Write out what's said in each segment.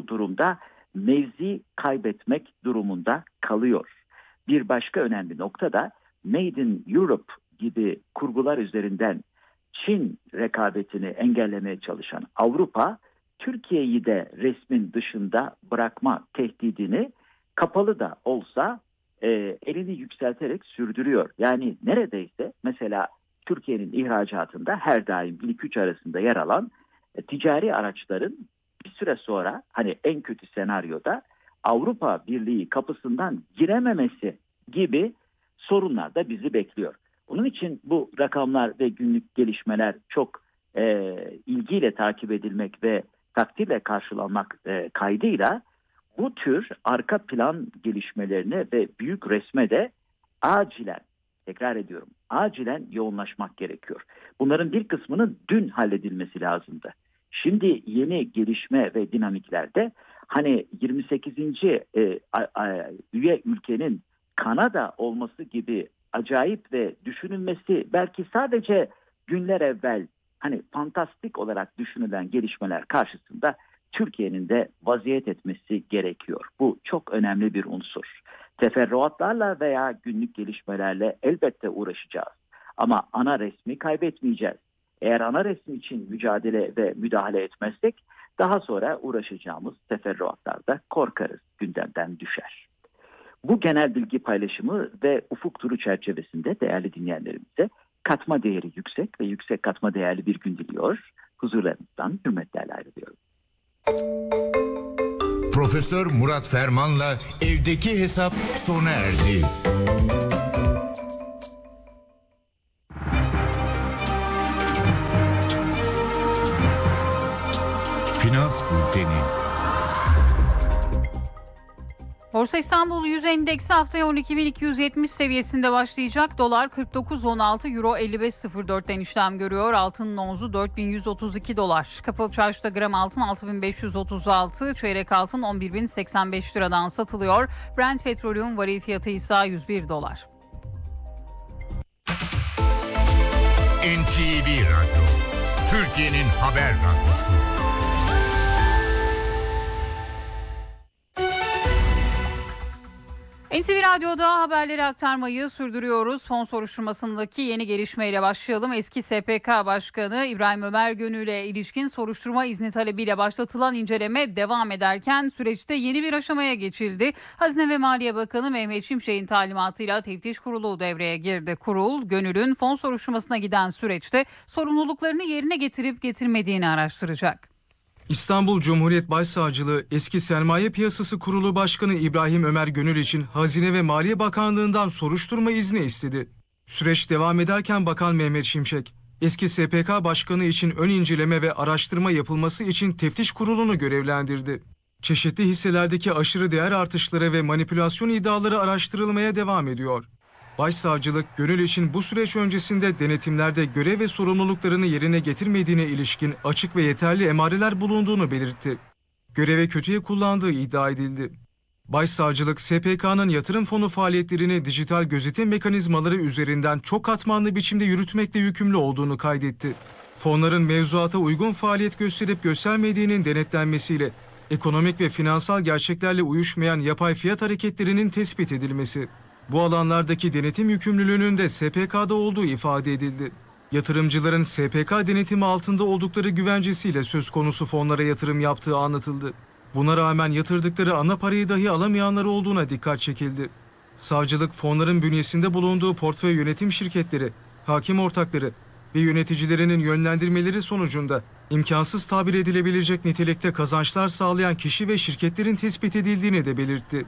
bu durumda mevzi kaybetmek durumunda kalıyor. Bir başka önemli nokta da Made in Europe gibi kurgular üzerinden Çin rekabetini engellemeye çalışan Avrupa, Türkiye'yi de resmin dışında bırakma tehdidini kapalı da olsa elini yükselterek sürdürüyor. Yani neredeyse mesela Türkiye'nin ihracatında her daim ilk 3 arasında yer alan ticari araçların bir süre sonra hani en kötü senaryoda Avrupa Birliği kapısından girememesi gibi sorunlar da bizi bekliyor. Onun için bu rakamlar ve günlük gelişmeler çok ilgiyle takip edilmek ve takdirle karşılanmak kaydıyla bu tür arka plan gelişmelerine ve büyük resme de acilen, tekrar ediyorum, acilen yoğunlaşmak gerekiyor. Bunların bir kısmının dün halledilmesi lazımdı. Şimdi yeni gelişme ve dinamiklerde hani 28. Üye ülkenin Kanada olması gibi acayip ve düşünülmesi belki sadece günler evvel hani fantastik olarak düşünülen gelişmeler karşısında Türkiye'nin de vaziyet etmesi gerekiyor. Bu çok önemli bir unsur. Teferruatlarla veya günlük gelişmelerle elbette uğraşacağız. Ama ana resmi kaybetmeyeceğiz. Eğer ana resim için mücadele ve müdahale etmezsek daha sonra uğraşacağımız teferruatlarda korkarız, gündemden düşer. Bu genel bilgi paylaşımı ve ufuk turu çerçevesinde değerli dinleyenlerimize katma değeri yüksek ve yüksek katma değerli bir gün diliyor. Huzurlarınızdan hürmetlerle ayrılıyorum. Profesör Murat Ferman'la evdeki hesap sona erdi. Finans Bülteni. Borsa İstanbul 100 endeksi haftaya 12.270 seviyesinde başlayacak. Dolar 49.16, Euro 55.04'ten işlem görüyor. Altının onzu 4.132 dolar. Kapalı çarşıda gram altın 6.536, çeyrek altın 11.085 liradan satılıyor. Brent petrolün varil fiyatı ise 101 dolar. NTV Radyo, Türkiye'nin haber radyosu. NTV Radyo'da haberleri aktarmayı sürdürüyoruz. Fon soruşturmasındaki yeni gelişmeyle başlayalım. Eski SPK Başkanı İbrahim Ömer Gönül'e ilişkin soruşturma izni talebiyle başlatılan inceleme devam ederken süreçte yeni bir aşamaya geçildi. Hazine ve Maliye Bakanı Mehmet Şimşek'in talimatıyla teftiş kurulu devreye girdi. Kurul, Gönül'ün fon soruşturmasına giden süreçte sorumluluklarını yerine getirip getirmediğini araştıracak. İstanbul Cumhuriyet Başsavcılığı Eski Sermaye Piyasası Kurulu Başkanı İbrahim Ömer Gönül için Hazine ve Maliye Bakanlığı'ndan soruşturma izni istedi. Süreç devam ederken Bakan Mehmet Şimşek, eski SPK Başkanı için ön inceleme ve araştırma yapılması için teftiş kurulunu görevlendirdi. Çeşitli hisselerdeki aşırı değer artışları ve manipülasyon iddiaları araştırılmaya devam ediyor. Başsavcılık, Gönül için bu süreç öncesinde denetimlerde görev ve sorumluluklarını yerine getirmediğine ilişkin açık ve yeterli emareler bulunduğunu belirtti. Görevi kötüye kullandığı iddia edildi. Başsavcılık, SPK'nın yatırım fonu faaliyetlerini dijital gözetim mekanizmaları üzerinden çok katmanlı biçimde yürütmekle yükümlü olduğunu kaydetti. Fonların mevzuata uygun faaliyet gösterip göstermediğinin denetlenmesiyle ekonomik ve finansal gerçeklerle uyuşmayan yapay fiyat hareketlerinin tespit edilmesi. Bu alanlardaki denetim yükümlülüğünün de SPK'da olduğu ifade edildi. Yatırımcıların SPK denetimi altında oldukları güvencesiyle söz konusu fonlara yatırım yaptığı anlatıldı. Buna rağmen yatırdıkları ana parayı dahi alamayanlar olduğuna dikkat çekildi. Savcılık, fonların bünyesinde bulunduğu portföy yönetim şirketleri, hakim ortakları ve yöneticilerinin yönlendirmeleri sonucunda imkansız tabir edilebilecek nitelikte kazançlar sağlayan kişi ve şirketlerin tespit edildiğini de belirtti.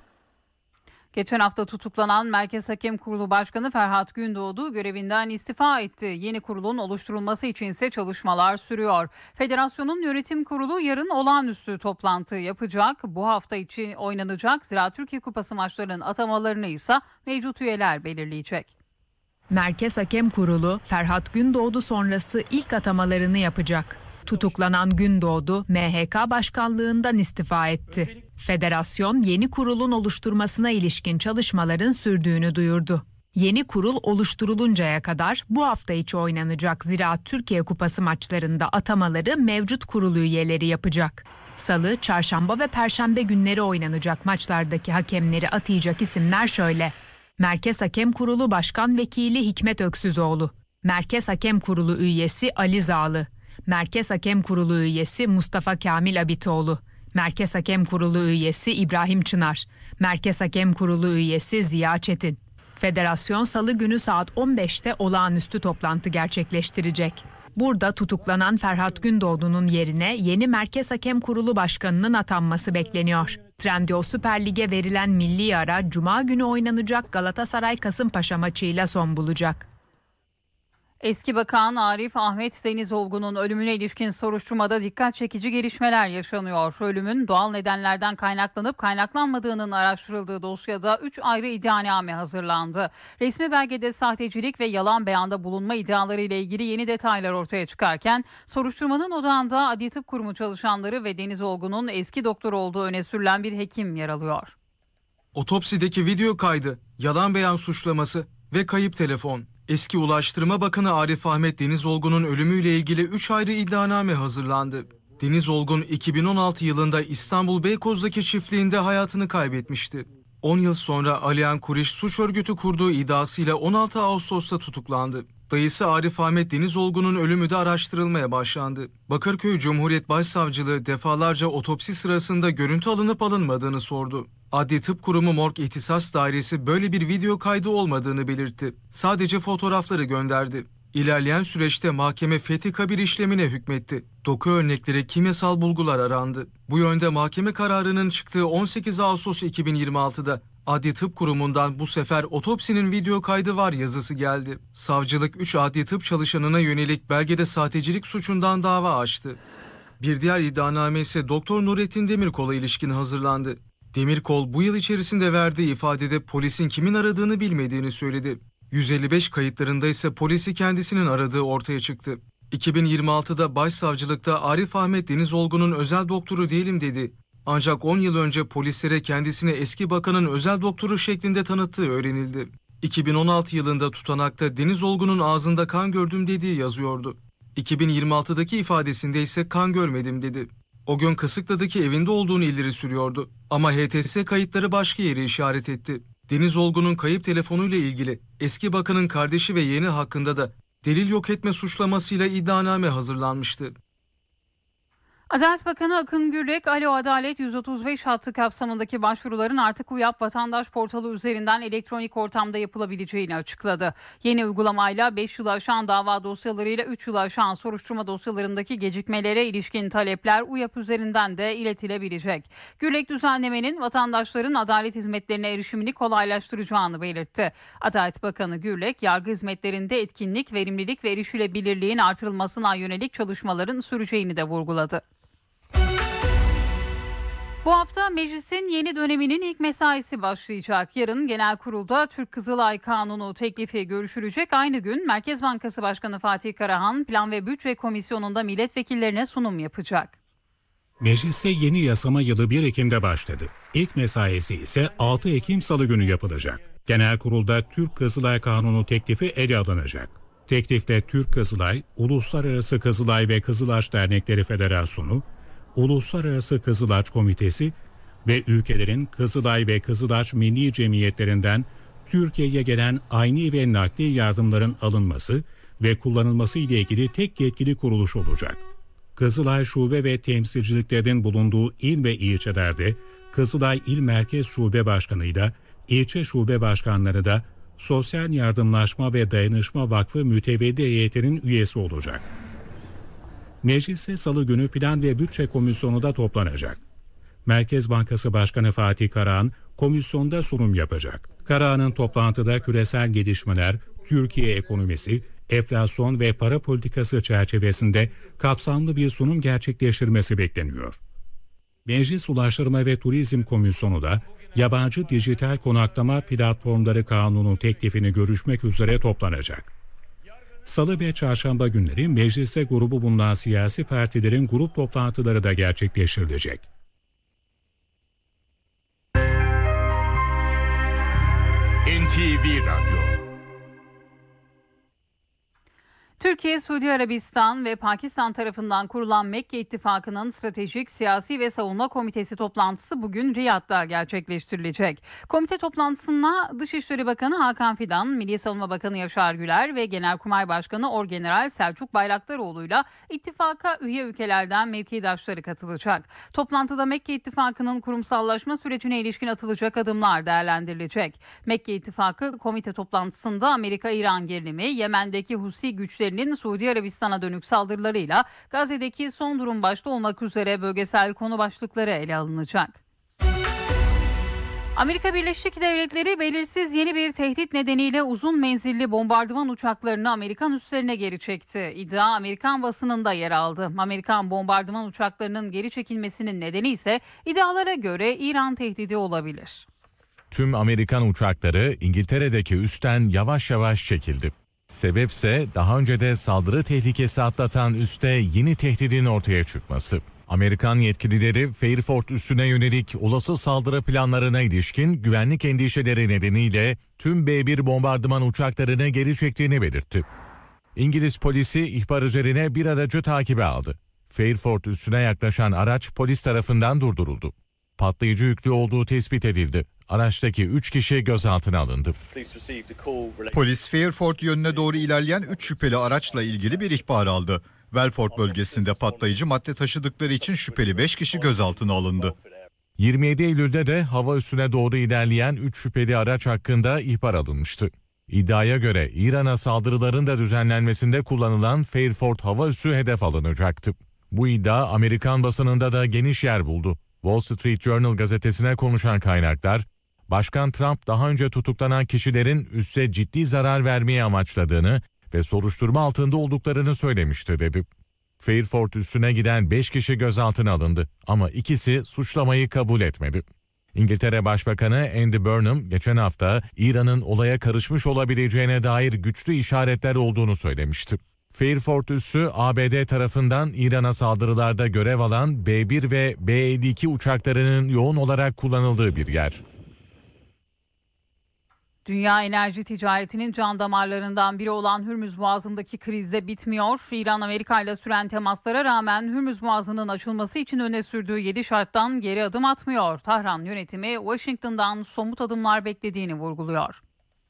Geçen hafta tutuklanan Merkez Hakem Kurulu Başkanı Ferhat Gündoğdu görevinden istifa etti. Yeni kurulun oluşturulması için ise çalışmalar sürüyor. Federasyonun yönetim kurulu yarın olağanüstü toplantı yapacak. Bu hafta için oynanacak Ziraat Türkiye Kupası maçlarının atamalarını ise mevcut üyeler belirleyecek. Merkez Hakem Kurulu Ferhat Gündoğdu sonrası ilk atamalarını yapacak. Tutuklanan Gündoğdu, MHK Başkanlığından istifa etti. Federasyon yeni kurulun oluşturmasına ilişkin çalışmaların sürdüğünü duyurdu. Yeni kurul oluşturuluncaya kadar bu hafta içi oynanacak Ziraat Türkiye Kupası maçlarında atamaları mevcut kurulu üyeleri yapacak. Salı, çarşamba ve perşembe günleri oynanacak maçlardaki hakemleri atayacak isimler şöyle: Merkez Hakem Kurulu Başkan Vekili Hikmet Öksüzoğlu, Merkez Hakem Kurulu üyesi Ali Zağlı, Merkez Hakem Kurulu üyesi Mustafa Kamil Abitoğlu, Merkez Hakem Kurulu üyesi İbrahim Çınar, Merkez Hakem Kurulu üyesi Ziya Çetin. Federasyon Salı günü saat 15'te olağanüstü toplantı gerçekleştirecek. Burada tutuklanan Ferhat Gündoğdu'nun yerine yeni Merkez Hakem Kurulu Başkanı'nın atanması bekleniyor. Trendyol Süper Lig'e verilen milli ara Cuma günü oynanacak Galatasaray-Kasımpaşa maçıyla son bulacak. Eski Bakan Arif Ahmet Denizolgun'un ölümüne ilişkin soruşturmada dikkat çekici gelişmeler yaşanıyor. Ölümün doğal nedenlerden kaynaklanıp kaynaklanmadığının araştırıldığı dosyada 3 ayrı iddianame hazırlandı. Resmi belgede sahtecilik ve yalan beyanda bulunma iddiaları ile ilgili yeni detaylar ortaya çıkarken soruşturmanın odağında Adli Tıp Kurumu çalışanları ve Denizolgun'un eski doktor olduğu öne sürülen bir hekim yer alıyor. Otopsideki video kaydı, yalan beyan suçlaması ve kayıp telefon. Eski Ulaştırma Bakanı Arif Ahmet Denizolgun'un ölümüyle ilgili 3 ayrı iddianame hazırlandı. Denizolgun 2016 yılında İstanbul Beykoz'daki çiftliğinde hayatını kaybetmişti. 10 yıl sonra Aliyan Kuriş suç örgütü kurduğu iddiasıyla 16 Ağustos'ta tutuklandı. Dayısı Arif Ahmet Denizolgun'un ölümü de araştırılmaya başlandı. Bakırköy Cumhuriyet Başsavcılığı defalarca otopsi sırasında görüntü alınıp alınmadığını sordu. Adli Tıp Kurumu Morg İhtisas Dairesi böyle bir video kaydı olmadığını belirtti. Sadece fotoğrafları gönderdi. İlerleyen süreçte mahkeme fethi kabir işlemine hükmetti. Doku örnekleri kimyasal bulgular arandı. Bu yönde mahkeme kararının çıktığı 18 Ağustos 2026'da Adli Tıp Kurumu'ndan bu sefer otopsinin video kaydı var yazısı geldi. Savcılık 3 adli tıp çalışanına yönelik belgede sahtecilik suçundan dava açtı. Bir diğer iddianame ise Doktor Nurettin Demirkol'a ilişkin hazırlandı. Demirkol bu yıl içerisinde verdiği ifadede polisin kimin aradığını bilmediğini söyledi. 155 kayıtlarında ise polisi kendisinin aradığı ortaya çıktı. 2026'da Başsavcılıkta Arif Ahmet Denizolgun'un özel doktoru değilim dedi. Ancak 10 yıl önce polislere kendisini eski bakanın özel doktoru şeklinde tanıttığı öğrenildi. 2016 yılında tutanakta Denizolgun'un ağzında kan gördüm dediği yazıyordu. 2026'daki ifadesinde ise kan görmedim dedi. O gün Kısıklı'daki evinde olduğunu ileri sürüyordu. Ama HTS kayıtları başka yere işaret etti. Denizolgun'un kayıp telefonuyla ilgili eski bakanın kardeşi ve yeğeni hakkında da delil yok etme suçlamasıyla iddianame hazırlanmıştı. Adalet Bakanı Akın Gürlek, Alo Adalet 135 hattı kapsamındaki başvuruların artık UYAP Vatandaş Portalı üzerinden elektronik ortamda yapılabileceğini açıkladı. Yeni uygulamayla 5 yılı aşan dava dosyalarıyla 3 yılı aşan soruşturma dosyalarındaki gecikmelere ilişkin talepler UYAP üzerinden de iletilebilecek. Gürlek, düzenlemenin vatandaşların adalet hizmetlerine erişimini kolaylaştıracağını belirtti. Adalet Bakanı Gürlek, yargı hizmetlerinde etkinlik, verimlilik ve erişilebilirliğin artırılmasına yönelik çalışmaların süreceğini de vurguladı. Bu hafta meclisin yeni döneminin ilk mesaisi başlayacak. Yarın genel kurulda Türk Kızılay Kanunu teklifi görüşülecek. Aynı gün Merkez Bankası Başkanı Fatih Karahan Plan ve Bütçe Komisyonu'nda milletvekillerine sunum yapacak. Mecliste yeni yasama yılı 1 Ekim'de başladı. İlk mesaisi ise 6 Ekim Salı günü yapılacak. Genel kurulda Türk Kızılay Kanunu teklifi ele alınacak. Teklifte Türk Kızılay, Uluslararası Kızılay ve Kızılaç Dernekleri Federasyonu, Uluslararası Kızılaç Komitesi ve ülkelerin Kızılay ve Kızılaç Milli Cemiyetlerinden Türkiye'ye gelen ayni ve nakli yardımların alınması ve kullanılması ile ilgili tek yetkili kuruluş olacak. Kızılay şube ve temsilciliklerinin bulunduğu il ve ilçelerde Kızılay İl Merkez Şube Başkanı'yla ilçe şube başkanları da Sosyal Yardımlaşma ve Dayanışma Vakfı mütevelli heyetinin üyesi olacak. Mecliste Salı günü Plan ve Bütçe Komisyonu da toplanacak. Merkez Bankası Başkanı Fatih Karahan komisyonda sunum yapacak. Karahan'ın toplantıda küresel gelişmeler, Türkiye ekonomisi, enflasyon ve para politikası çerçevesinde kapsamlı bir sunum gerçekleştirmesi bekleniyor. Meclis Ulaştırma ve Turizm Komisyonu da yabancı dijital konaklama platformları kanunu teklifini görüşmek üzere toplanacak. Salı ve çarşamba günleri mecliste grubu bulunan siyasi partilerin grup toplantıları da gerçekleştirilecek. NTV Radyo. Türkiye, Suudi Arabistan ve Pakistan tarafından kurulan Mekke İttifakı'nın Stratejik, Siyasi ve Savunma Komitesi toplantısı bugün Riyad'da gerçekleştirilecek. Komite toplantısına Dışişleri Bakanı Hakan Fidan, Milli Savunma Bakanı Yaşar Güler ve Genelkurmay Başkanı Orgeneral Selçuk Bayraktaroğlu'yla ittifaka üye ülkelerden mevkidaşları katılacak. Toplantıda Mekke İttifakı'nın kurumsallaşma sürecine ilişkin atılacak adımlar değerlendirilecek. Mekke İttifakı komite toplantısında Amerika-İran gerilimi, Yemen'deki Husi güçlerin Suudi Arabistan'a dönük saldırılarıyla Gazze'deki son durum başta olmak üzere bölgesel konu başlıkları ele alınacak. Amerika Birleşik Devletleri belirsiz yeni bir tehdit nedeniyle uzun menzilli bombardıman uçaklarını Amerikan üslerine geri çekti. İddia Amerikan basınında yer aldı. Amerikan bombardıman uçaklarının geri çekilmesinin nedeni ise iddialara göre İran tehdidi olabilir. Tüm Amerikan uçakları İngiltere'deki üstten yavaş yavaş çekildi. Sebepse daha önce de saldırı tehlikesi atlatan üste yeni tehdidin ortaya çıkması. Amerikan yetkilileri Fairford üssüne yönelik olası saldırı planlarına ilişkin güvenlik endişeleri nedeniyle tüm B-1 bombardıman uçaklarını geri çektiğini belirtti. İngiliz polisi ihbar üzerine bir aracı takibe aldı. Fairford üssüne yaklaşan araç polis tarafından durduruldu. Patlayıcı yüklü olduğu tespit edildi. Araçtaki 3 kişi gözaltına alındı. Polis Fairford yönüne doğru ilerleyen 3 şüpheli araçla ilgili bir ihbar aldı. Welford bölgesinde patlayıcı madde taşıdıkları için şüpheli 5 kişi gözaltına alındı. 27 Eylül'de de hava üssüne doğru ilerleyen 3 şüpheli araç hakkında ihbar alınmıştı. İddiaya göre İran'a saldırıların da düzenlenmesinde kullanılan Fairford hava üssü hedef alınacaktı. Bu iddia Amerikan basınında da geniş yer buldu. Wall Street Journal gazetesine konuşan kaynaklar, Başkan Trump daha önce tutuklanan kişilerin üsse ciddi zarar vermeyi amaçladığını ve soruşturma altında olduklarını söylemişti dedi. Fairford üssüne giden 5 kişi gözaltına alındı ama ikisi suçlamayı kabul etmedi. İngiltere Başbakanı Andy Burnham geçen hafta İran'ın olaya karışmış olabileceğine dair güçlü işaretler olduğunu söylemişti. Fairford üssü ABD tarafından İran'a saldırılarda görev alan B-1 ve B-52 uçaklarının yoğun olarak kullanıldığı bir yer. Dünya enerji ticaretinin can damarlarından biri olan Hürmüz Boğazı'ndaki kriz de bitmiyor. İran, Amerika ile süren temaslara rağmen Hürmüz Boğazı'nın açılması için öne sürdüğü 7 şarttan geri adım atmıyor. Tahran yönetimi Washington'dan somut adımlar beklediğini vurguluyor.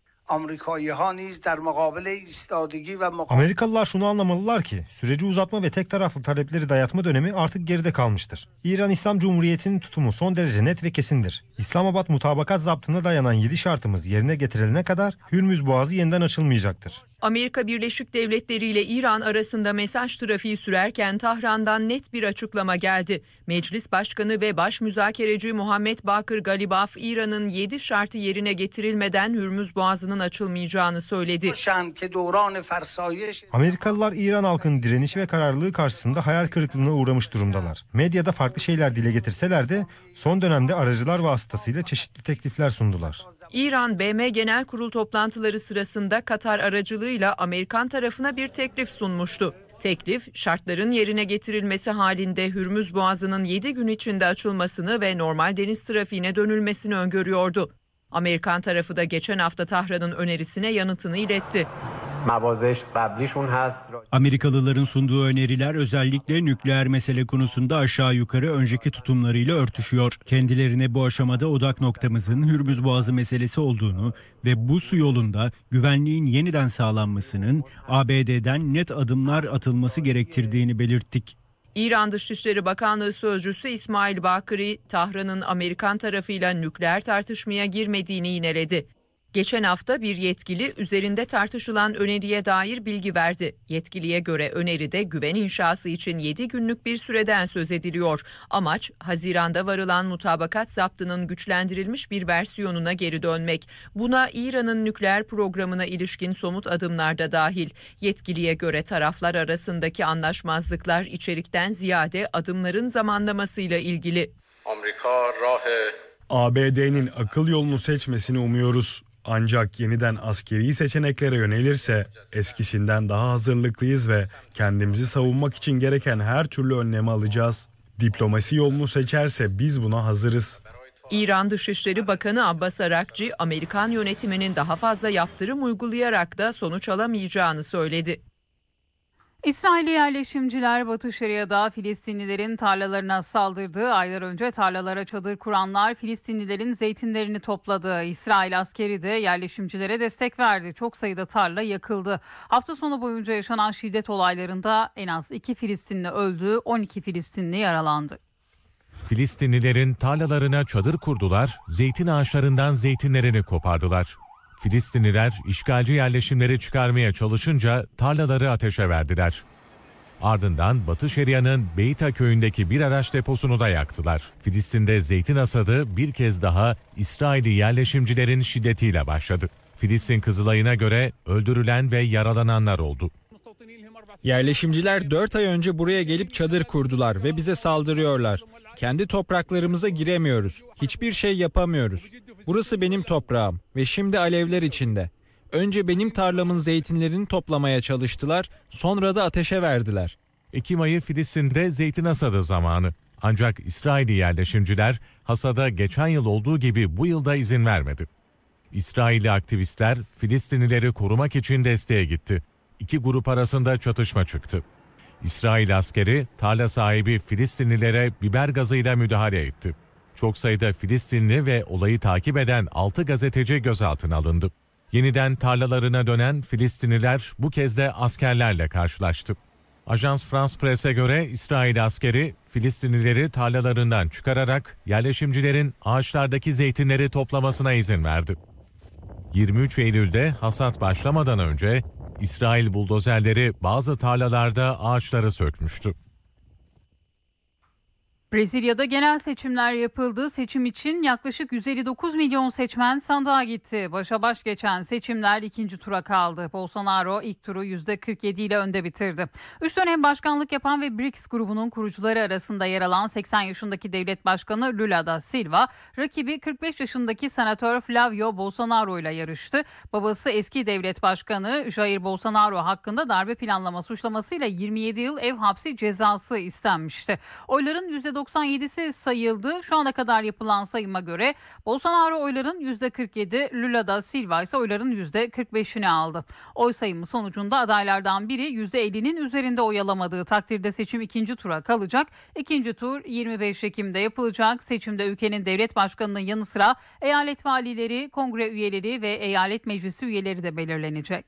Amerikalılar şunu anlamalılar ki süreci uzatma ve tek taraflı talepleri dayatma dönemi artık geride kalmıştır. İran İslam Cumhuriyeti'nin tutumu son derece net ve kesindir. İslamabad mutabakat zaptına dayanan 7 şartımız yerine getirilene kadar Hürmüz Boğazı yeniden açılmayacaktır. Amerika Birleşik Devletleri ile İran arasında mesaj trafiği sürerken Tahran'dan net bir açıklama geldi. Meclis Başkanı ve Baş Müzakereci Muhammed Bakır Galibaf, İran'ın 7 şartı yerine getirilmeden Hürmüz Boğazı'nın açılmayacağını söyledi. Amerikalılar İran halkının direnişi ve kararlılığı karşısında hayal kırıklığına uğramış durumdalar. Medyada farklı şeyler dile getirseler de son dönemde aracılar vasıtasıyla çeşitli teklifler sundular. İran, BM Genel Kurul toplantıları sırasında Katar aracılığıyla Amerikan tarafına bir teklif sunmuştu. Teklif, şartların yerine getirilmesi halinde Hürmüz Boğazı'nın 7 gün içinde açılmasını ve normal deniz trafiğine dönülmesini öngörüyordu. Amerikan tarafı da geçen hafta Tahran'ın önerisine yanıtını iletti. Amerikalıların sunduğu öneriler özellikle nükleer mesele konusunda aşağı yukarı önceki tutumlarıyla örtüşüyor. Kendilerine bu aşamada odak noktamızın Hürmüz Boğazı meselesi olduğunu ve bu su yolunda güvenliğin yeniden sağlanmasının ABD'den net adımlar atılması gerektirdiğini belirttik. İran Dışişleri Bakanlığı Sözcüsü İsmail Bakiri, Tahran'ın Amerikan tarafıyla nükleer tartışmaya girmediğini yineledi. Geçen hafta bir yetkili üzerinde tartışılan öneriye dair bilgi verdi. Yetkiliye göre öneride güven inşası için 7 günlük bir süreden söz ediliyor. Amaç, Haziran'da varılan mutabakat zaptının güçlendirilmiş bir versiyonuna geri dönmek. Buna İran'ın nükleer programına ilişkin somut adımlar da dahil. Yetkiliye göre taraflar arasındaki anlaşmazlıklar içerikten ziyade adımların zamanlamasıyla ilgili. ABD'nin akıl yolunu seçmesini umuyoruz. Ancak yeniden askeri seçeneklere yönelirse eskisinden daha hazırlıklıyız ve kendimizi savunmak için gereken her türlü önlemi alacağız. Diplomasi yolunu seçerse biz buna hazırız. İran Dışişleri Bakanı Abbas Arakçı, Amerikan yönetiminin daha fazla yaptırım uygulayarak da sonuç alamayacağını söyledi. İsrailli yerleşimciler Batı Şeria'da Filistinlilerin tarlalarına saldırdı. Aylar önce tarlalara çadır kuranlar Filistinlilerin zeytinlerini topladı. İsrail askeri de yerleşimcilere destek verdi. Çok sayıda tarla yakıldı. Hafta sonu boyunca yaşanan şiddet olaylarında en az 2 Filistinli öldü, 12 Filistinli yaralandı. Filistinlilerin tarlalarına çadır kurdular, zeytin ağaçlarından zeytinlerini kopardılar. Filistinliler işgalci yerleşimleri çıkarmaya çalışınca tarlaları ateşe verdiler. Ardından Batı Şeria'nın Beyta köyündeki bir araç deposunu da yaktılar. Filistin'de zeytin hasadı bir kez daha İsrailli yerleşimcilerin şiddetiyle başladı. Filistin Kızılay'ına göre öldürülen ve yaralananlar oldu. Yerleşimciler 4 ay önce buraya gelip çadır kurdular ve bize saldırıyorlar. Kendi topraklarımıza giremiyoruz. Hiçbir şey yapamıyoruz. Burası benim toprağım ve şimdi alevler içinde. Önce benim tarlamın zeytinlerini toplamaya çalıştılar, sonra da ateşe verdiler. Ekim ayı Filistin'de zeytin hasadı zamanı. Ancak İsrailli yerleşimciler hasada geçen yıl olduğu gibi bu yılda izin vermedi. İsrailli aktivistler Filistinlileri korumak için desteğe gitti. İki grup arasında çatışma çıktı. İsrail askeri tarla sahibi Filistinlilere biber gazıyla müdahale etti. Çok sayıda Filistinli ve olayı takip eden 6 gazeteci gözaltına alındı. Yeniden tarlalarına dönen Filistinliler bu kez de askerlerle karşılaştı. Ajans France Press'e göre İsrail askeri Filistinlileri tarlalarından çıkararak yerleşimcilerin ağaçlardaki zeytinleri toplamasına izin verdi. 23 Eylül'de hasat başlamadan önce İsrail buldozerleri bazı tarlalarda ağaçları sökmüştü. Brezilya'da genel seçimler yapıldı. Seçim için yaklaşık 159 milyon seçmen sandığa gitti. Başa baş geçen seçimler ikinci tura kaldı. Bolsonaro ilk turu %47 ile önde bitirdi. 3 dönem başkanlık yapan ve BRICS grubunun kurucuları arasında yer alan 80 yaşındaki devlet başkanı Lula da Silva, rakibi 45 yaşındaki senatör Flavio Bolsonaro ile yarıştı. Babası eski devlet başkanı Jair Bolsonaro hakkında darbe planlama suçlamasıyla 27 yıl ev hapsi cezası istenmişti. Oyların %97'si sayıldı. Şu ana kadar yapılan sayıma göre Bolsonaro oyların %47, Lula da Silva ise oyların %45'ini aldı. Oy sayımı sonucunda adaylardan biri %50'nin üzerinde oy alamadığı takdirde seçim ikinci tura kalacak. İkinci tur 25 Ekim'de yapılacak. Seçimde ülkenin devlet başkanının yanı sıra eyalet valileri, kongre üyeleri ve eyalet meclisi üyeleri de belirlenecek.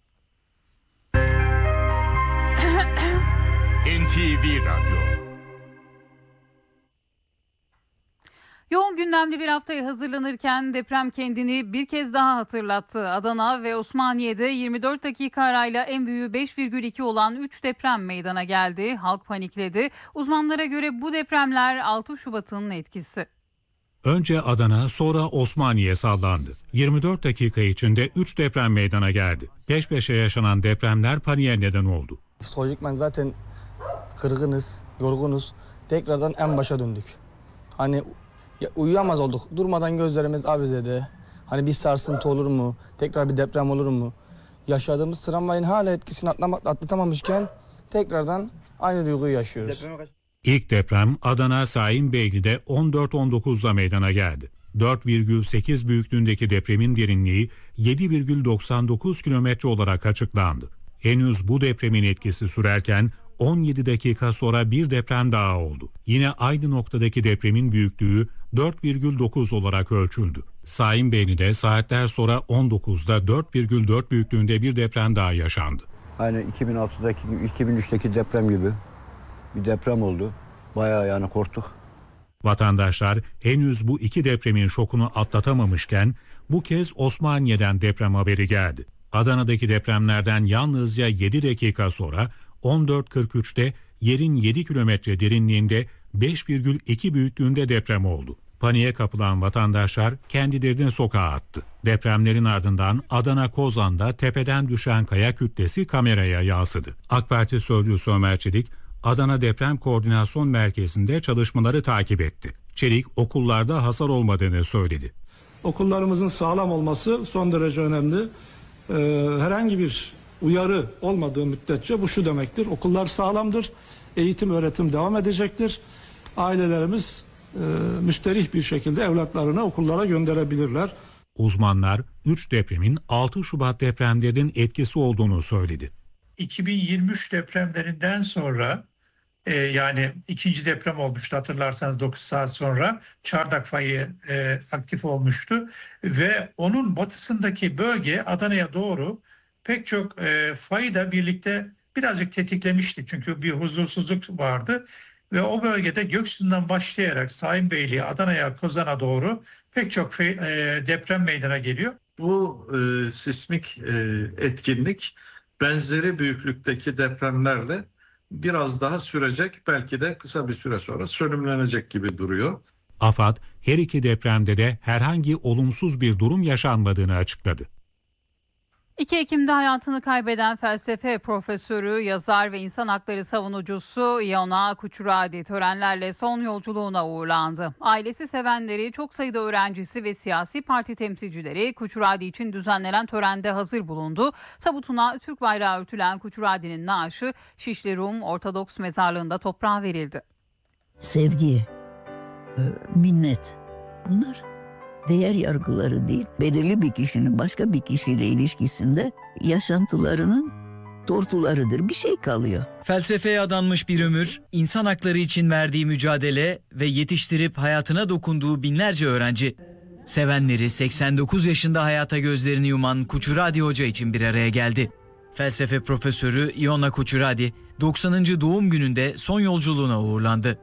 NTV Radyo. Yoğun gündemli bir haftaya hazırlanırken deprem kendini bir kez daha hatırlattı. Adana ve Osmaniye'de 24 dakika arayla en büyüğü 5,2 olan 3 deprem meydana geldi. Halk panikledi. Uzmanlara göre bu depremler 6 Şubat'ın etkisi. Önce Adana, sonra Osmaniye sallandı. 24 dakika içinde 3 deprem meydana geldi. Peş peşe yaşanan depremler paniğe neden oldu. Psikolojikmen zaten kırgınız, yorgunuz. Tekrardan en başa döndük. Hani uyuyamaz olduk. Durmadan gözlerimiz abizede. Hani bir sarsıntı olur mu? Tekrar bir deprem olur mu? Yaşadığımız travmanın hala etkisini atlatamamışken tekrardan aynı duyguyu yaşıyoruz. İlk deprem Adana Saimbeyli'de 14.19'da meydana geldi. 4,8 büyüklüğündeki depremin derinliği 7,99 kilometre olarak açıklandı. Henüz bu depremin etkisi sürerken 17 dakika sonra bir deprem daha oldu. Yine aynı noktadaki depremin büyüklüğü 4,9 olarak ölçüldü. Saimbeyli'de saatler sonra 19'da 4,4 büyüklüğünde bir deprem daha yaşandı. Aynı 2006'daki, 2003'teki deprem gibi bir deprem oldu. Bayağı yani korktuk. Vatandaşlar henüz bu iki depremin şokunu atlatamamışken bu kez Osmaniye'den deprem haberi geldi. Adana'daki depremlerden yalnızca 7 dakika sonra 14.43'te yerin 7 kilometre derinliğinde 5,2 büyüklüğünde deprem oldu. Paniğe kapılan vatandaşlar kendilerini sokağa attı. Depremlerin ardından Adana Kozan'da tepeden düşen kaya kütlesi kameraya yansıdı. AK Parti sözcüsü Ömer Çelik, Adana Deprem Koordinasyon Merkezi'nde çalışmaları takip etti. Çelik, okullarda hasar olmadığını söyledi. Okullarımızın sağlam olması son derece önemli. Herhangi bir uyarı olmadığı müddetçe bu şu demektir: okullar sağlamdır, eğitim öğretim devam edecektir. Ailelerimiz müsterih bir şekilde evlatlarını okullara gönderebilirler. Uzmanlar 3 depremin 6 Şubat depremlerinin etkisi olduğunu söyledi. 2023 depremlerinden sonra yani ikinci deprem olmuştu hatırlarsanız 9 saat sonra Çardak fayı aktif olmuştu ve onun batısındaki bölge Adana'ya doğru pek çok fayı da birlikte birazcık tetiklemişti çünkü bir huzursuzluk vardı ve o bölgede Göksu'ndan başlayarak Saimbeyli'ye, Adana'ya, Kozan'a doğru pek çok deprem meydana geliyor. Bu sismik etkinlik benzeri büyüklükteki depremlerle biraz daha sürecek, belki de kısa bir süre sonra sönümlenecek gibi duruyor. AFAD her iki depremde de herhangi olumsuz bir durum yaşanmadığını açıkladı. 2 Ekim'de hayatını kaybeden felsefe profesörü, yazar ve insan hakları savunucusu Iona Kuchuradi törenlerle son yolculuğuna uğurlandı. Ailesi, sevenleri, çok sayıda öğrencisi ve siyasi parti temsilcileri Kuchuradi için düzenlenen törende hazır bulundu. Tabutuna Türk bayrağı örtülen Kuchuradi'nin naaşı Şişli Rum Ortodoks Mezarlığı'nda toprağa verildi. Sevgi, minnet, bunlar değer yargıları değil, belirli bir kişinin başka bir kişiyle ilişkisinde yaşantılarının tortularıdır. Bir şey kalıyor. Felsefeye adanmış bir ömür, insan hakları için verdiği mücadele ve yetiştirip hayatına dokunduğu binlerce öğrenci. Sevenleri 89 yaşında hayata gözlerini yuman Kuchuradi Hoca için bir araya geldi. Felsefe profesörü Iona Kuchuradi 90. doğum gününde son yolculuğuna uğurlandı.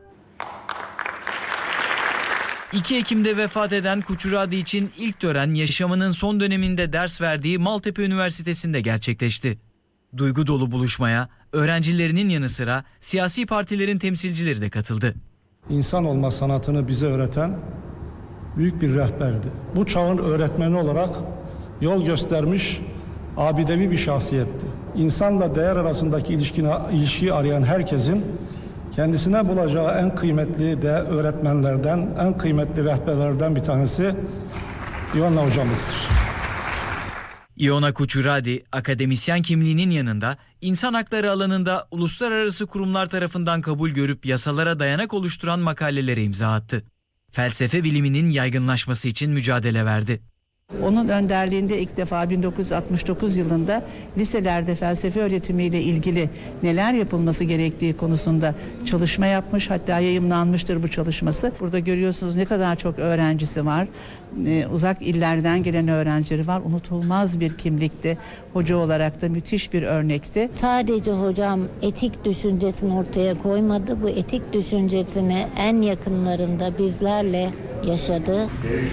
2 Ekim'de vefat eden Kuchuradi için ilk tören yaşamının son döneminde ders verdiği Maltepe Üniversitesi'nde gerçekleşti. Duygu dolu buluşmaya öğrencilerinin yanı sıra siyasi partilerin temsilcileri de katıldı. İnsan olma sanatını bize öğreten büyük bir rehberdi. Bu çağın öğretmeni olarak yol göstermiş abidevi bir şahsiyetti. İnsanla değer arasındaki ilişkiyi arayan herkesin kendisine bulacağı en kıymetli de öğretmenlerden, en kıymetli rehberlerden bir tanesi Iona hocamızdır. Iona Kuchuradi, akademisyen kimliğinin yanında insan hakları alanında uluslararası kurumlar tarafından kabul görüp yasalara dayanak oluşturan makalelere imza attı. Felsefe biliminin yaygınlaşması için mücadele verdi. Onun önderliğinde ilk defa 1969 yılında liselerde felsefe öğretimiyle ilgili neler yapılması gerektiği konusunda çalışma yapmış. Hatta yayımlanmıştır bu çalışması. Burada görüyorsunuz ne kadar çok öğrencisi var. Uzak illerden gelen öğrencileri var. Unutulmaz bir kimlikti. Hoca olarak da müthiş bir örnekti. Sadece hocam etik düşüncesini ortaya koymadı. Bu etik düşüncesini en yakınlarında bizlerle yaşadı.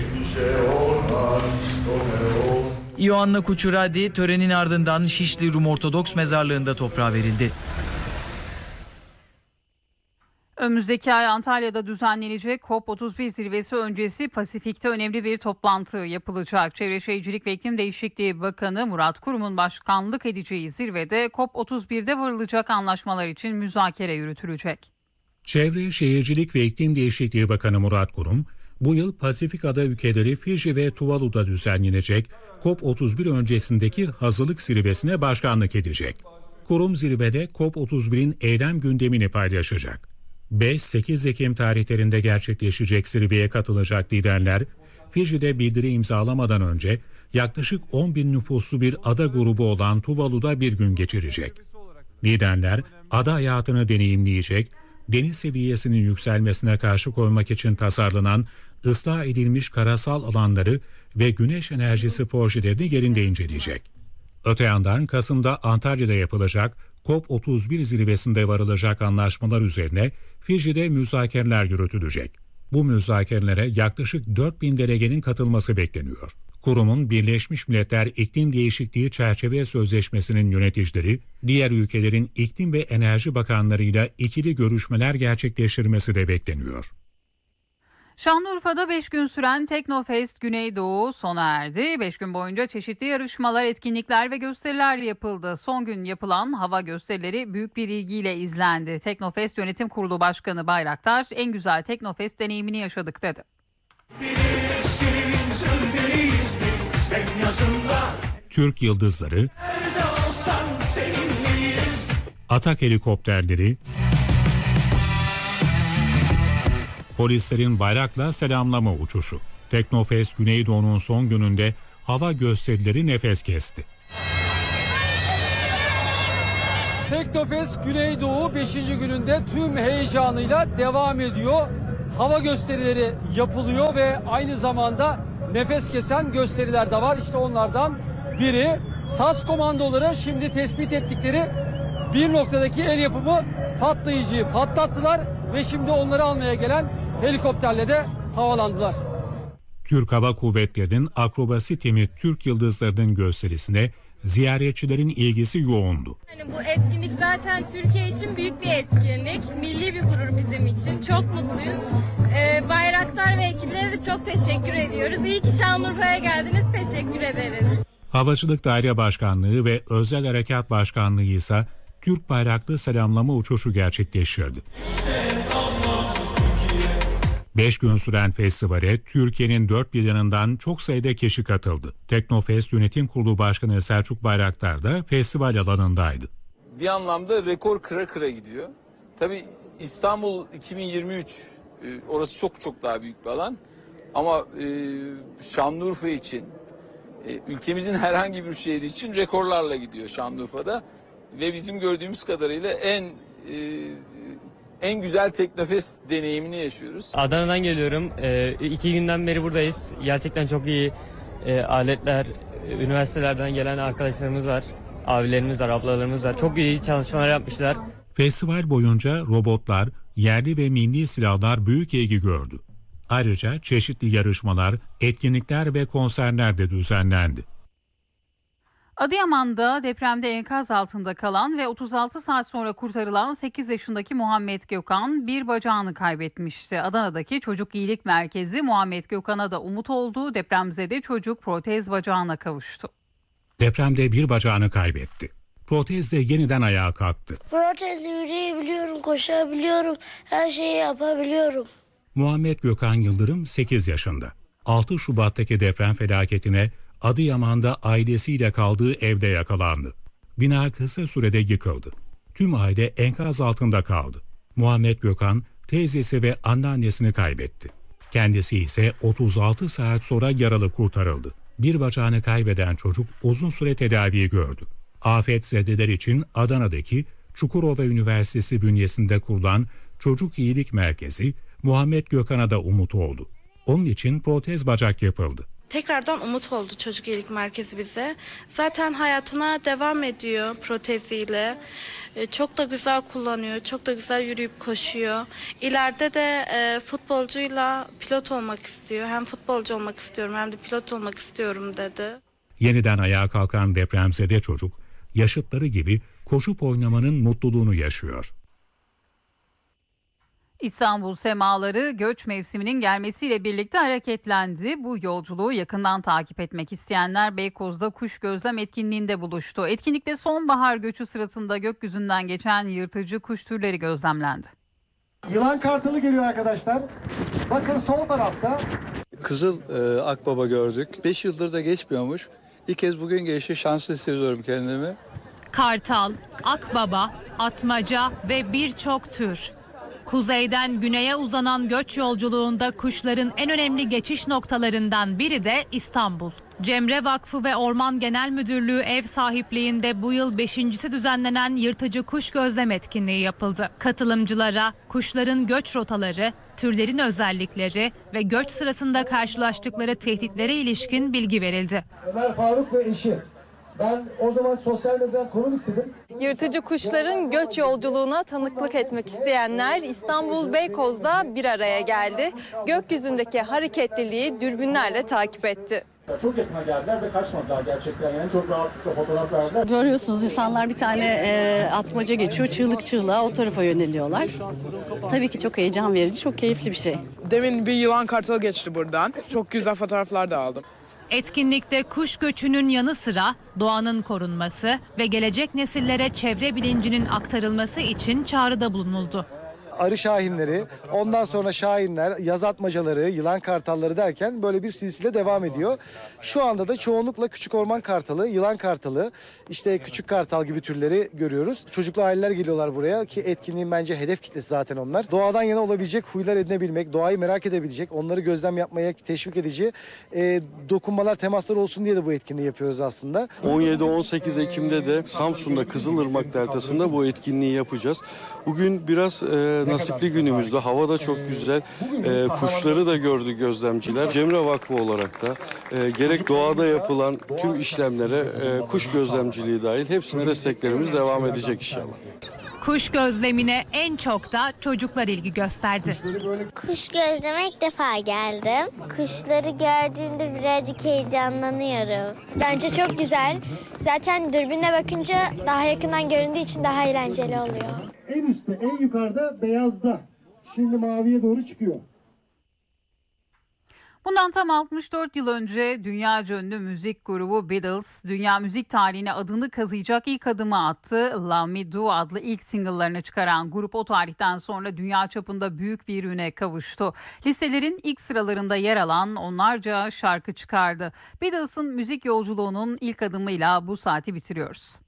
Iona Kuchuradi törenin ardından Şişli Rum Ortodoks Mezarlığı'nda toprağa verildi. Önümüzdeki ay Antalya'da düzenlenecek COP31 zirvesi öncesi Pasifik'te önemli bir toplantı yapılacak. Çevre Şehircilik ve İklim Değişikliği Bakanı Murat Kurum'un başkanlık edeceği zirvede COP31'de varılacak anlaşmalar için müzakere yürütülecek. Çevre Şehircilik ve İklim Değişikliği Bakanı Murat Kurum, bu yıl Pasifik ada ülkeleri Fiji ve Tuvalu'da düzenlenecek COP31 öncesindeki hazırlık zirvesine başkanlık edecek. Kurum zirvede COP31'in eylem gündemini paylaşacak. 5-8 Ekim tarihlerinde gerçekleşecek zirveye katılacak liderler, Fiji'de bildiri imzalamadan önce yaklaşık 10.000 nüfuslu bir ada grubu olan Tuvalu'da bir gün geçirecek. Liderler ada hayatını deneyimleyecek, deniz seviyesinin yükselmesine karşı koymak için tasarlanan ıslah edilmiş karasal alanları ve güneş enerjisi projelerini yerinde inceleyecek. Öte yandan Kasım'da Antalya'da yapılacak COP31 zirvesinde varılacak anlaşmalar üzerine Fiji'de müzakereler yürütülecek. Bu müzakerelere yaklaşık 4.000 delegenin katılması bekleniyor. Kurumun Birleşmiş Milletler İklim Değişikliği Çerçeve Sözleşmesi'nin yöneticileri, diğer ülkelerin iklim ve enerji bakanlarıyla ikili görüşmeler gerçekleştirmesi de bekleniyor. Şanlıurfa'da 5 gün süren Teknofest Güneydoğu sona erdi. 5 gün boyunca çeşitli yarışmalar, etkinlikler ve gösteriler yapıldı. Son gün yapılan hava gösterileri büyük bir ilgiyle izlendi. Teknofest Yönetim Kurulu Başkanı Bayraktar, en güzel Teknofest deneyimini yaşadık dedi. Türk Yıldızları, Atak helikopterleri, polislerin bayrakla selamlama uçuşu. Teknofest Güneydoğu'nun son gününde hava gösterileri nefes kesti. Teknofest Güneydoğu 5. gününde tüm heyecanıyla devam ediyor. Hava gösterileri yapılıyor ve aynı zamanda nefes kesen gösteriler de var. İşte onlardan biri. SAS komandoları şimdi tespit ettikleri bir noktadaki el yapımı patlayıcıyı patlattılar ve şimdi onları almaya gelen helikopterle de havalandılar. Türk Hava Kuvvetleri'nin akrobasi timi Türk Yıldızları'nın gösterisine ziyaretçilerin ilgisi yoğundu. Yani bu etkinlik zaten Türkiye için büyük bir etkinlik. Milli bir gurur bizim için. Çok mutluyuz. Bayraktar ve ekibine de çok teşekkür ediyoruz. İyi ki Şanlıurfa'ya geldiniz. Teşekkür ederiz. Havacılık Daire Başkanlığı ve Özel Harekat Başkanlığı ise Türk bayraklı selamlama uçuşu gerçekleştirdi. 5 gün süren festivale Türkiye'nin dört bir yanından çok sayıda kişi katıldı. Teknofest Yönetim Kurulu Başkanı Selçuk Bayraktar da festival alanındaydı. Bir anlamda rekor kıra gidiyor. Tabii İstanbul 2023 orası çok daha büyük bir alan. Ama Şanlıurfa için, ülkemizin herhangi bir şehri için rekorlarla gidiyor Şanlıurfa'da. Ve bizim gördüğümüz kadarıyla en güzel Teknofest deneyimini yaşıyoruz. Adana'dan geliyorum. 2 günden beri buradayız. Gerçekten çok iyi aletler, üniversitelerden gelen arkadaşlarımız var. Abilerimiz var, ablalarımız var. Çok iyi çalışmalar yapmışlar. Festival boyunca robotlar, yerli ve milli silahlar büyük ilgi gördü. Ayrıca çeşitli yarışmalar, etkinlikler ve konserler de düzenlendi. Adıyaman'da depremde enkaz altında kalan ve 36 saat sonra kurtarılan 8 yaşındaki Muhammed Gökhan bir bacağını kaybetmişti. Adana'daki Çocuk İyilik Merkezi Muhammed Gökhan'a da umut oldu. Depremzede çocuk protez bacağına kavuştu. Depremde bir bacağını kaybetti. Protezle yeniden ayağa kalktı. Protezle yürüyebiliyorum, koşabiliyorum, her şeyi yapabiliyorum. Muhammed Gökhan Yıldırım 8 yaşında. 6 Şubat'taki deprem felaketine Adıyaman'da ailesiyle kaldığı evde yakalandı. Bina kısa sürede yıkıldı. Tüm aile enkaz altında kaldı. Muhammed Gökhan teyzesi ve anneannesini kaybetti. Kendisi ise 36 saat sonra yaralı kurtarıldı. Bir bacağını kaybeden çocuk uzun süre tedavi gördü. Afetzedeler için Adana'daki Çukurova Üniversitesi bünyesinde kurulan Çocuk İyilik Merkezi Muhammed Gökhan'a da umut oldu. Onun için protez bacak yapıldı. Tekrardan umut oldu Çocuk İyilik Merkezi bize. Zaten hayatına devam ediyor proteziyle. Çok da güzel kullanıyor, çok da güzel yürüyüp koşuyor. İleride de futbolcuyla pilot olmak istiyor. Hem futbolcu olmak istiyorum hem de pilot olmak istiyorum dedi. Yeniden ayağa kalkan depremzede çocuk, yaşıtları gibi koşup oynamanın mutluluğunu yaşıyor. İstanbul semaları göç mevsiminin gelmesiyle birlikte hareketlendi. Bu yolculuğu yakından takip etmek isteyenler Beykoz'da kuş gözlem etkinliğinde buluştu. Etkinlikte sonbahar göçü sırasında gökyüzünden geçen yırtıcı kuş türleri gözlemlendi. Yılan kartalı geliyor arkadaşlar. Bakın sol tarafta. Kızıl akbaba gördük. 5 yıldır da geçmiyormuş. İlk kez bugün geçti. Şanslı hissediyorum kendimi. Kartal, akbaba, atmaca ve birçok tür. Kuzeyden güneye uzanan göç yolculuğunda kuşların en önemli geçiş noktalarından biri de İstanbul. Cemre Vakfı ve Orman Genel Müdürlüğü ev sahipliğinde bu yıl 5.'si düzenlenen yırtıcı kuş gözlem etkinliği yapıldı. Katılımcılara kuşların göç rotaları, türlerin özellikleri ve göç sırasında karşılaştıkları tehditlere ilişkin bilgi verildi. Ömer Faruk ve eşi. Ben o zaman sosyal medyadan konum istedim. Yırtıcı kuşların göç yolculuğuna tanıklık etmek isteyenler İstanbul Beykoz'da bir araya geldi. Gökyüzündeki hareketliliği dürbünlerle takip etti. Çok yakına geldiler ve kaçmadılar gerçekten. Yani çok rahatlıkla fotoğraf verdiler. Görüyorsunuz insanlar bir tane atmaca geçiyor. Çığlık çığlığa o tarafa yöneliyorlar. Tabii ki çok heyecan verici, çok keyifli bir şey. Demin bir yılan kartal geçti buradan. Çok güzel fotoğraflar da aldım. Etkinlikte kuş göçünün yanı sıra doğanın korunması ve gelecek nesillere çevre bilincinin aktarılması için çağrıda bulunuldu. arı şahinleri, ondan sonra şahinler, yaz atmacaları, yılan kartalları derken böyle bir silsile devam ediyor. Şu anda da çoğunlukla küçük orman kartalı, yılan kartalı, işte küçük kartal gibi türleri görüyoruz. Çocuklu aileler geliyorlar buraya ki etkinliğin bence hedef kitlesi zaten onlar. Doğadan yana olabilecek huylar edinebilmek, doğayı merak edebilecek, onları gözlem yapmaya teşvik edici dokunmalar, temaslar olsun diye de bu etkinliği yapıyoruz aslında. 17-18 Ekim'de de Samsun'da Kızılırmak Deltası'nda bu etkinliği yapacağız. Bugün biraz nasipli günümüzde, hava da çok güzel, kuşları da gördü gözlemciler. Cemre Vakfı olarak da gerek doğada yapılan tüm işlemlere kuş gözlemciliği dahil hepsine desteklerimiz devam edecek inşallah. Kuş gözlemine en çok da çocuklar ilgi gösterdi. Kuş gözleme ilk defa geldim. Kuşları gördüğümde birazcık heyecanlanıyorum. Bence çok güzel. Zaten dürbünle bakınca daha yakından göründüğü için daha eğlenceli oluyor. En üstte, en yukarıda beyazda. Şimdi maviye doğru çıkıyor. Bundan tam 64 yıl önce dünyaca ünlü müzik grubu Beatles, dünya müzik tarihine adını kazıyacak ilk adımı attı. Love Me Do adlı ilk single'larını çıkaran grup o tarihten sonra dünya çapında büyük bir üne kavuştu. Listelerin ilk sıralarında yer alan onlarca şarkı çıkardı. Beatles'ın müzik yolculuğunun ilk adımıyla bu saati bitiriyoruz.